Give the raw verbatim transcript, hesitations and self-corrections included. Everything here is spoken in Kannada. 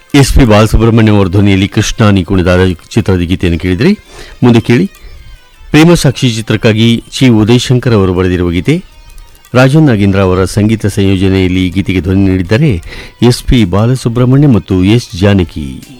ಎಸ್ ಪಿ ಬಾಲಸುಬ್ರಹ್ಮಣ್ಯ ಅವರ ಧ್ವನಿಯಲ್ಲಿ ಕೃಷ್ಣ ನೀ ಕುಣಿದಾದ ಚಿತ್ರದ ಗೀತೆಯನ್ನು ಕೇಳಿದ್ರಿ. ಮುಂದೆ ಕೇಳಿ ಪ್ರೇಮ ಸಾಕ್ಷಿ ಚಿತ್ರಕ್ಕಾಗಿ ಚಿ ಉದಯಶಂಕರ್ ಅವರು ಬರೆದಿರುವ ಗೀತೆ. ರಾಜನ್ ನಾಗೇಂದ್ರ ಅವರ ಸಂಗೀತ ಸಂಯೋಜನೆಯಲ್ಲಿ ಗೀತೆಗೆ ಧ್ವನಿ ನೀಡಿದ್ದಾರೆ ಎಸ್ ಪಿ ಬಾಲಸುಬ್ರಹ್ಮಣ್ಯ ಮತ್ತು ಎಸ್ ಜಾನಕಿ.